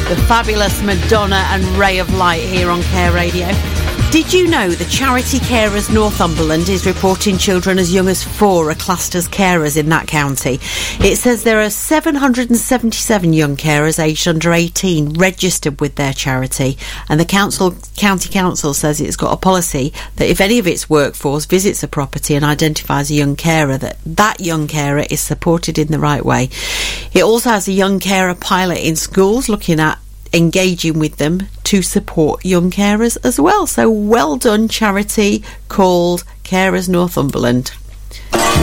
The fabulous Madonna and Ray of Light here on Care Radio. Did you know the Charity Carers Northumberland is reporting children as young as 4 are classed as carers in that county? It says there are 777 young carers aged under 18 registered with their charity, and the county council says it's got a policy that if any of its workforce visits a property and identifies a young carer, that young carer is supported in the right way. It also has a young carer pilot in schools looking at engaging with them to support young carers as well. So well done, charity called Carers Northumberland.